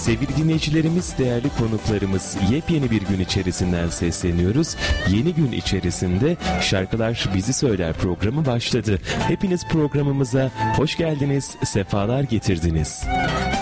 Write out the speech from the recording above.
Sevgili dinleyicilerimiz, değerli konuklarımız, yepyeni bir gün içerisinden sesleniyoruz. Yeni gün içerisinde Şarkılar Bizi Söyler programı başladı. Hepiniz programımıza hoş geldiniz, sefalar getirdiniz.